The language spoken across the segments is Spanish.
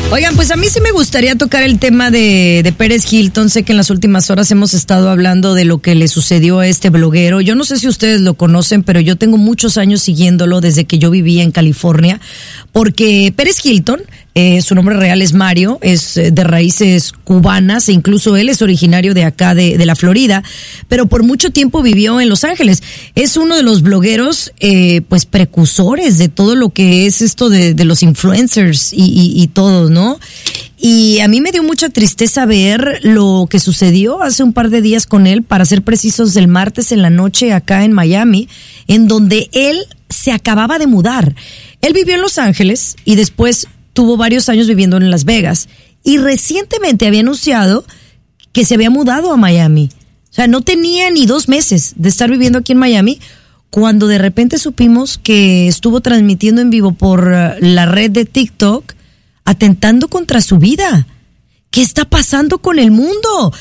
Oigan, pues a mí sí me gustaría tocar el tema de Pérez Hilton. Sé que en las últimas horas hemos estado hablando de lo que le sucedió a este bloguero. Yo no sé si ustedes lo conocen, pero yo tengo muchos años siguiéndolo desde que yo vivía en California, porque Pérez Hilton, su nombre real es Mario, es de raíces cubanas e incluso él es originario de acá, de la Florida, pero por mucho tiempo vivió en Los Ángeles. Es uno de los blogueros, pues precursores de todo lo que es esto de los influencers y todo, ¿no? Y a mí me dio mucha tristeza ver lo que sucedió hace un par de días con él, para ser precisos, el martes en la noche acá en Miami, en donde él se acababa de mudar. Él vivió en Los Ángeles y después tuvo varios años viviendo en Las Vegas y recientemente había anunciado que se había mudado a Miami. O sea, no tenía ni 2 meses de estar viviendo aquí en Miami cuando de repente supimos que estuvo transmitiendo en vivo por la red de TikTok, atentando contra su vida. ¿Qué está pasando con el mundo?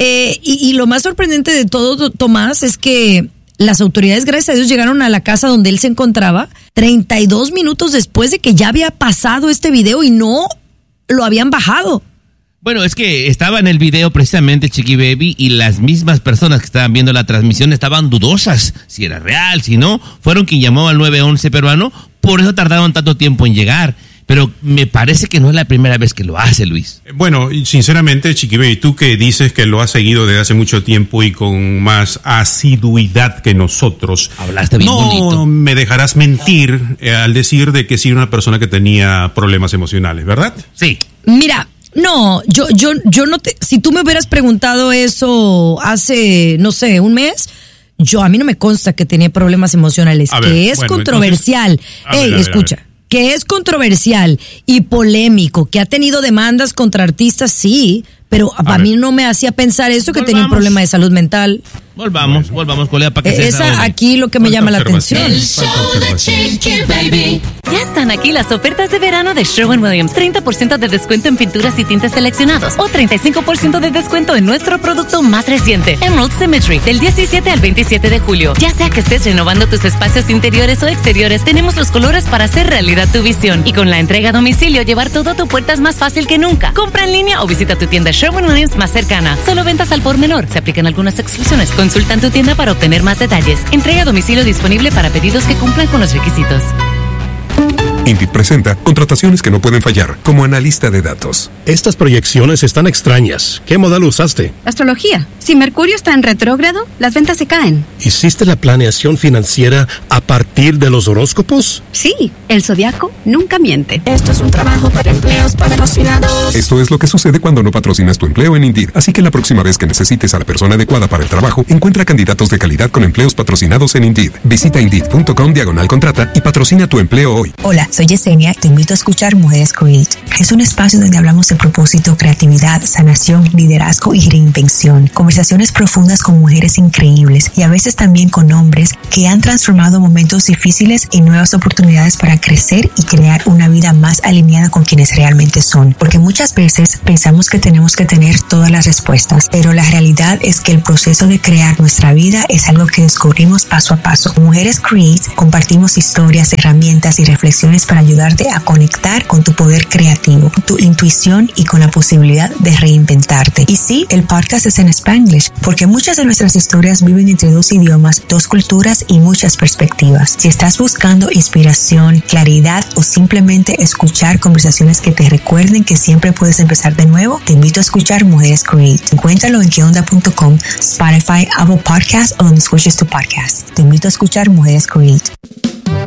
Y lo más sorprendente de todo, Tomás, es que las autoridades, gracias a Dios, llegaron a la casa donde él se encontraba 32 minutos después de que ya había pasado este video y no lo habían bajado. Bueno, es que estaba en el video precisamente Chiqui Baby y las mismas personas que estaban viendo la transmisión estaban dudosas si era real, si no. Fueron quien llamó al 911 peruano, por eso tardaron tanto tiempo en llegar. Pero me parece que no es la primera vez que lo hace, Luis. Bueno, sinceramente, Chiqui Baby, tú que dices que lo has seguido desde hace mucho tiempo y con más asiduidad que nosotros. Hablaste bien bonito. No me dejarás mentir al decir de que sí era una persona que tenía problemas emocionales, ¿verdad? Sí. Mira, no, yo no te... Si tú me hubieras preguntado eso hace, no sé, un mes... a mí no me consta que tenía problemas emocionales, controversial. Escucha. Que es controversial y polémico, que ha tenido demandas contra artistas, sí, pero a mí no me hacía pensar eso, que tenía un problema de salud mental. Volvamos, colega, para que se esa aquí lo que me llama la atención. El show de Chiqui Baby. Ya están aquí las ofertas de verano de Sherwin-Williams. 30% de descuento en pinturas y tintes seleccionados o 35% de descuento en nuestro producto más reciente, Emerald Symmetry, del 17 al 27 de julio. Ya sea que estés renovando tus espacios interiores o exteriores, tenemos los colores para hacer realidad tu visión. Y con la entrega a domicilio, llevar todo a tu puerta es más fácil que nunca. Compra en línea o visita tu tienda Sherwin-Williams más cercana. Solo ventas al por menor. Se aplican algunas exclusiones. Consulta en tu tienda para obtener más detalles. Entrega a domicilio disponible para pedidos que cumplan con los requisitos. Indeed presenta contrataciones que no pueden fallar, como analista de datos. Estas proyecciones están extrañas. ¿Qué modelo usaste? Astrología. Si Mercurio está en retrógrado, las ventas se caen. ¿Hiciste la planeación financiera a partir de los horóscopos? Sí, el zodiaco nunca miente. Esto es un trabajo para empleos patrocinados. Esto es lo que sucede cuando no patrocinas tu empleo en Indeed. Así que la próxima vez que necesites a la persona adecuada para el trabajo, encuentra candidatos de calidad con empleos patrocinados en Indeed. Visita Indeed.com/contrata y patrocina tu empleo hoy. Hola, soy Yesenia. Te invito a escuchar Mujeres Create. Es un espacio donde hablamos de propósito, creatividad, sanación, liderazgo y reinvención. Conversaciones profundas con mujeres increíbles y a veces también con hombres que han transformado momentos difíciles en nuevas oportunidades para crecer y crear una vida más alineada con quienes realmente son. Porque muchas veces pensamos que tenemos que tener todas las respuestas, pero la realidad es que el proceso de crear nuestra vida es algo que descubrimos paso a paso. Mujeres Create compartimos historias, herramientas y reflexiones para ayudarte a conectar con tu poder creativo, tu intuición y con la posibilidad de reinventarte. Y sí, el podcast es en Spanglish, porque muchas de nuestras historias viven entre 2 idiomas, 2 culturas y muchas perspectivas. Si estás buscando inspiración, claridad o simplemente escuchar conversaciones que te recuerden que siempre puedes empezar de nuevo, te invito a escuchar Mujeres Create. Encuéntralo en queonda.com, Spotify, Apple Podcasts o donde escuches tu podcast. Te invito a escuchar Mujeres Create.